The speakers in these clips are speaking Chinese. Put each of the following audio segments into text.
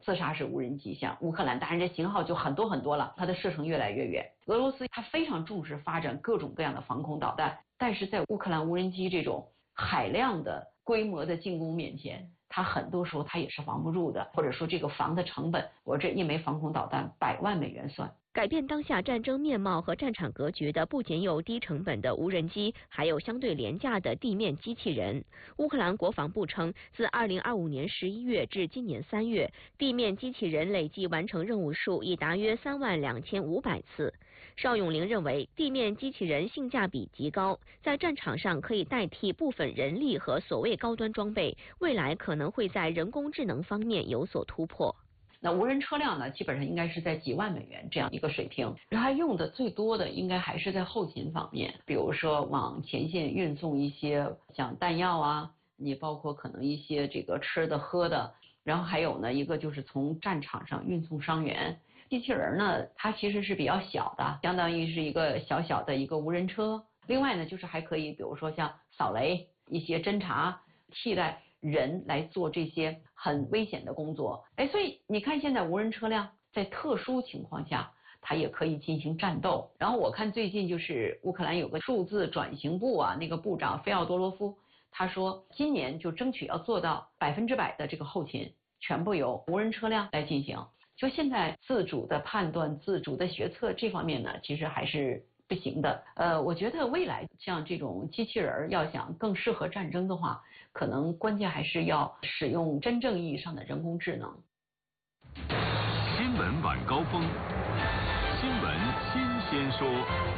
自杀式无人机，像乌克兰，当然这型号就很多很多了，它的射程越来越远。俄罗斯它非常重视发展各种各样的防空导弹，但是在乌克兰无人机这种海量的规模的进攻面前，它很多时候它也是防不住的，或者说这个防的成本，我这一枚防空导弹100万美元算。 改变当下战争面貌和战场格局的不仅有低成本的无人机，还有相对廉价的地面机器人。乌克兰国防部称，自2025年11月至今年3月，地面机器人累计完成任务数已达约32500次。邵永龄认为，地面机器人性价比极高，在战场上可以代替部分人力和所谓高端装备，未来可能会在人工智能方面有所突破。 那无人车辆呢，基本上应该是在几万美元这样一个水平，它用的最多的应该还是在后勤方面，比如说往前线运送一些像弹药啊，你包括可能一些这个吃的喝的，然后还有呢一个就是从战场上运送伤员。机器人呢，它其实是比较小的，相当于是一个小小的一个无人车。另外呢，就是还可以比如说像扫雷、一些侦察，替代人来做这些很危险的工作。所以你看现在无人车辆在特殊情况下它也可以进行战斗。然后我看最近就是乌克兰有个数字转型部啊，那个部长菲奥多罗夫他说今年就争取要做到100%的这个后勤全部由无人车辆来进行。就现在自主的判断、自主的决策这方面呢，其实还是不行的。我觉得未来像这种机器人要想更适合战争的话，可能关键还是要使用真正意义上的人工智能。 新闻晚高峰，新闻新鲜说。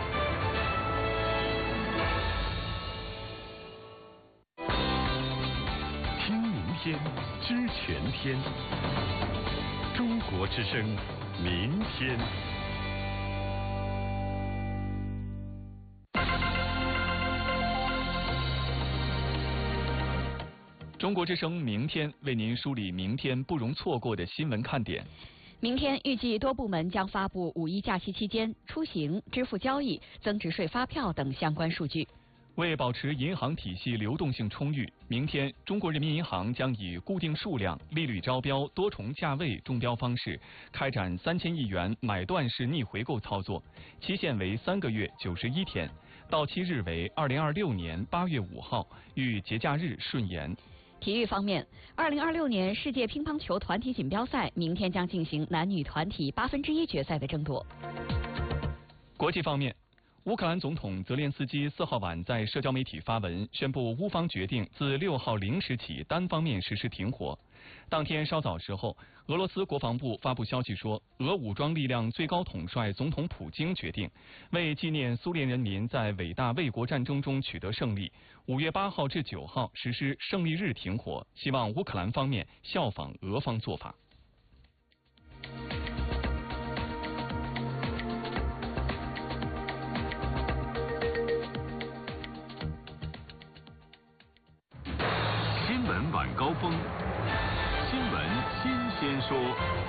听明天，知全天。中国之声，明天。 中国之声明天为您梳理明天不容错过的新闻看点。 明天预计多部门将发布五一假期期间出行、支付交易、增值税发票等相关数据。 为保持银行体系流动性充裕，明天中国人民银行将以固定数量、利率招标、多重价位中标方式开展3000亿元买断式逆回购操作，期限为3个月91天，到期日为2026年8月5号，与节假日顺延。 体育方面，2026年世界乒乓球团体锦标赛明天将进行男女团体1/8决赛的争夺。 国际方面，乌克兰总统泽连斯基4号晚在社交媒体发文，宣布乌方决定自6号0时起单方面实施停火。当天稍早时候，俄罗斯国防部发布消息说，俄武装力量最高统帅总统普京决定，为纪念苏联人民在伟大卫国战争中取得胜利，5月8号至9号实施胜利日停火，希望乌克兰方面效仿俄方做法。 新闻晚高峰，新闻新鲜说。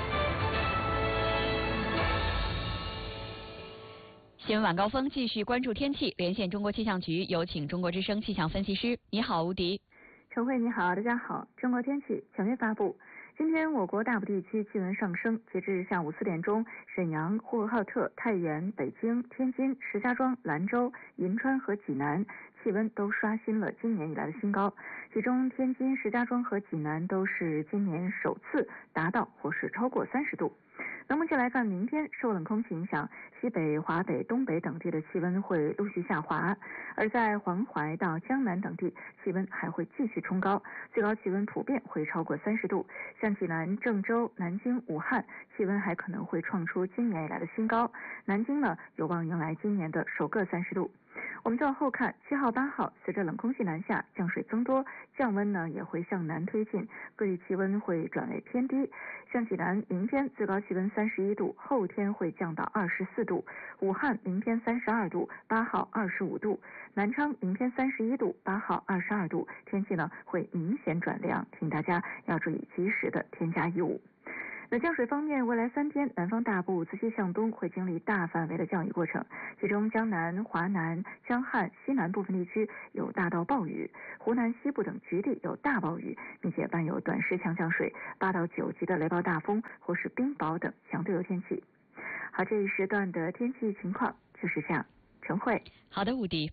新闻晚高峰继续关注天气，连线中国气象局，有请中国之声气象分析师。你好，吴迪。 陈慧，你好，大家好。中国天气权威发布，今天我国大部地区气温上升，截至下午4点钟，沈阳、呼和浩特、太原、北京、天津、石家庄、兰州、银川和济南气温都刷新了今年以来的新高，其中天津、石家庄和济南都是今年首次达到或是超过30度。那目前来看，明天受冷空气影响，西北、华北、东北等地的气温会陆续下滑，而在黄淮到江南等地气温还会继续冲高，最高气温普遍会超过30度，像济南、郑州、南京、武汉气温还可能会创出今年以来的新高，南京呢有望迎来今年的首个30度。我们再往后看，7号、8号，随着冷空气南下，降水增多，降温呢也会向南推进，各地气温会转为偏低。像济南明天最高气温31度，后天会降到24度；武汉明天32度，8号25度；南昌明天31度，8号22度。天气呢会明显转凉，请大家要注意及时的添加衣物。 那降水方面，未来3天，南方大部自西向东会经历大范围的降雨过程，其中江南、华南、江汉、西南部分地区有大到暴雨，湖南西部等局地有大暴雨，并且伴有短时强降水、8到9级的雷暴大风或是冰雹等强对流天气。好，这一时段的天气情况就是这样。陈慧， 好的，吴迪。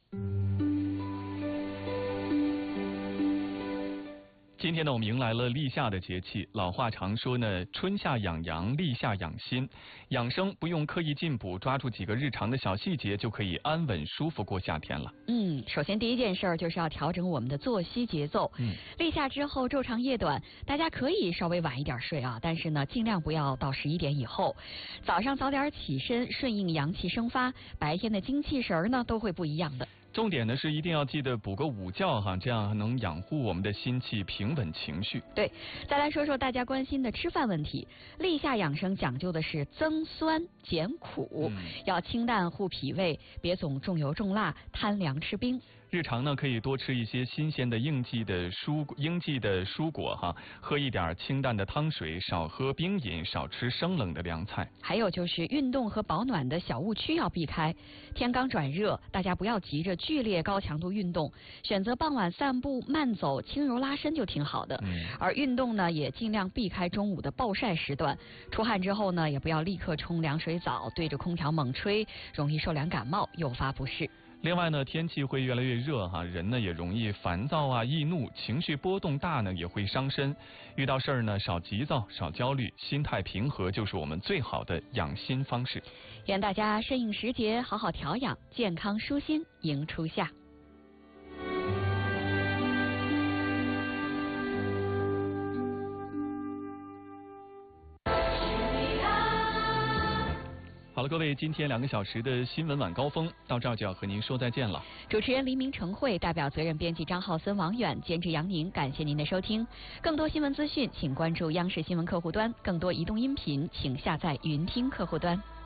今天呢，我们迎来了立夏的节气。老话常说呢，春夏养阳，立夏养心。养生不用刻意进补，抓住几个日常的小细节，就可以安稳舒服过夏天了。 首先第一件事就是要调整我们的作息节奏。立夏之后昼长夜短，大家可以稍微晚一点睡啊，但是呢，尽量不要到11点以后。早上早点起身，顺应阳气生发，白天的精气神呢都会不一样的。 重点呢是一定要记得补个午觉哈，这样能养护我们的心气，平稳情绪。 对，再来说说大家关心的吃饭问题。立夏养生讲究的是增酸减苦，要清淡护脾胃，别总重油重辣，贪凉吃冰。 日常呢可以多吃一些新鲜的应季的蔬果哈，喝一点清淡的汤水，少喝冰饮，少吃生冷的凉菜。 还有就是运动和保暖的小误区要避开。天刚转热，大家不要急着剧烈高强度运动，选择傍晚散步、慢走、轻柔拉伸就挺好的。而运动呢也尽量避开中午的暴晒时段。出汗之后呢，也不要立刻冲凉水澡，对着空调猛吹，容易受凉感冒，诱发不适。 另外呢，天气会越来越热哈，人呢也容易烦躁啊、易怒，情绪波动大呢也会伤身。遇到事儿呢，少急躁，少焦虑，心态平和就是我们最好的养心方式。 愿大家顺应时节，好好调养，健康舒心迎初夏。 好了，各位，今天2个小时的新闻晚高峰到这儿就要和您说再见了。 主持人黎明、陈慧，代表责任编辑张浩森、王远，监制杨宁，感谢您的收听。更多新闻资讯，请关注央视新闻客户端；更多移动音频，请下载云听客户端。